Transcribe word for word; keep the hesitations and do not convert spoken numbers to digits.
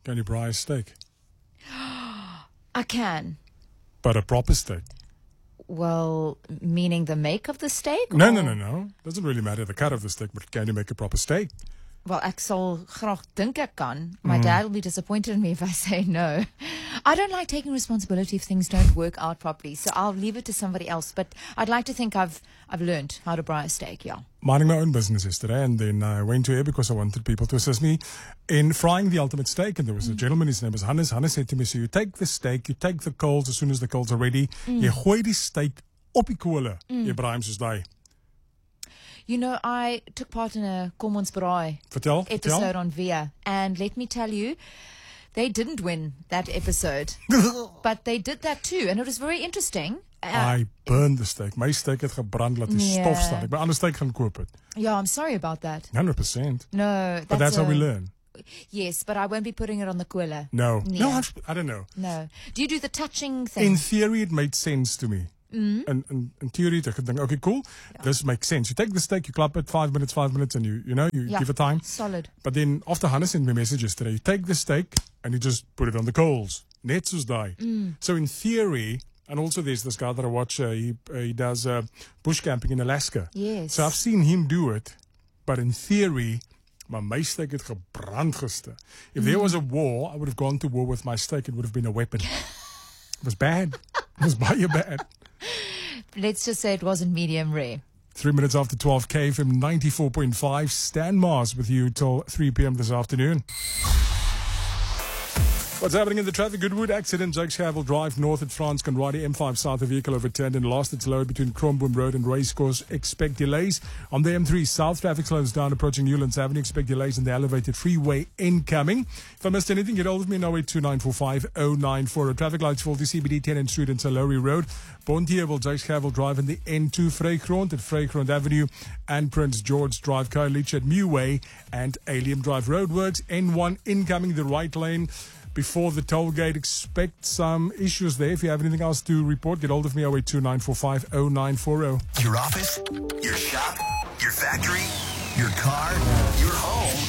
Can you braai a steak? I can. But a proper steak? Well, meaning the make of the steak? No, or? no, no, no. Doesn't really matter the cut of the steak, but can you make a proper steak? Well, ek sal graag dink ek kan. My mm. dad will be disappointed in me if I say no. I don't like taking responsibility if things don't work out properly, so I'll leave it to somebody else. But I'd like to think I've I've learned how to braai a steak, yeah. Minding my own business yesterday, and then I went to air because I wanted people to assist me in frying the ultimate steak. And there was a gentleman, his name was Hannes. Hannes said to me, so you take the steak, you take the coals as soon as the coals are ready, mm. jy gooi die steak op die kolle, mm. jy braai hom soos daai. You know, I took part in a Kom Ons Braai vertel, episode vertel. on Via, and let me tell you, they didn't win that episode, but they did that too, and it was very interesting. Uh, I burned the steak. My steak het gebrand, laat die yeah. stof staan. Ek ben ander steak gaan koop het. Yeah, I'm sorry about that. one hundred percent. No, that's but that's a, how we learn. Yes, but I won't be putting it on the koele. No, yeah. no, I, I don't know. No. Do you do the touching thing? In theory, it made sense to me. Mm. And, and in theory, I could think, okay, cool. Yeah. This makes sense. You take the steak, you clap it five minutes, five minutes, and you, you know, you yeah. give it time. Solid. But then after Hannes sent me messages today, you take the steak and you just put it on the coals. Net soos daai. Mm. So in theory, and also there's this guy that I watch, uh, he, uh, he does uh, bush camping in Alaska. Yes. So I've seen him do it, but in theory, maar my steak het gebrand gister. If mm. there was a war, I would have gone to war with my steak. It would have been a weapon. It was bad. It was baie bad. Let's just say it wasn't medium rare. Three minutes after twelve, K F M ninety-four point five. Stan Mars with you till three p.m. this afternoon. What's happening in the traffic? Goodwood accident. Jake Schavel Drive north at France Conradi M five south. A vehicle overturned and lost its load between Kromboom Road and Racecourse. Expect delays. On the M three south, traffic slows down approaching Newlands Avenue. Expect delays in the elevated freeway incoming. If I missed anything, get hold of me now eight two nine four five oh nine four oh. Traffic lights faulty C B D ten Street and Salori Road. Bontheuvel, Jake Schavel Drive and the N two Vrygrond at Vrygrond Avenue and Prince George Drive. Khayelitsha at Meway and Alien Drive. Roadworks. N one incoming the right lane. Before the toll gate, expect some issues there. If you have anything else to report, get hold of me oh eight two nine four five oh nine four oh. Your office, your shop, your factory, your car, your home.